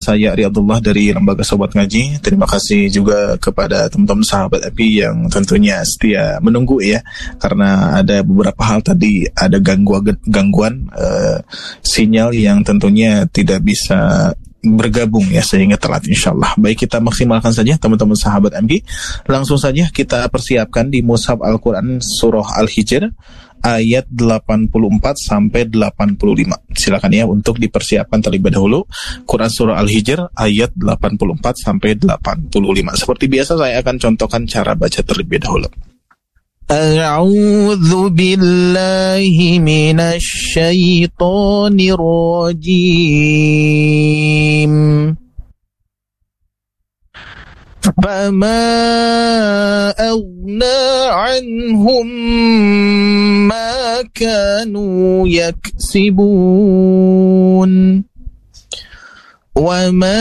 saya Riyadullah dari Lembaga Sobat Ngaji. Terima kasih juga kepada teman-teman sahabat API yang tentunya setia menunggu ya, karena ada beberapa hal tadi, ada gangguan sinyal yang tentunya tidak bisa bergabung ya, sehingga telat insyaallah. Baik, kita maksimalkan saja teman-teman sahabat MG. Langsung saja kita persiapkan di Mushaf Al-Quran Surah Al-Hijr ayat 84 sampai 85. Silakan ya untuk dipersiapkan terlebih dahulu. Quran Surah Al-Hijr ayat 84 sampai 85. Seperti biasa saya akan contohkan cara baca terlebih dahulu. A'udzu billahi minasy syaithanir rajim. فما أغنى عنهم ما كانوا يكسبون وما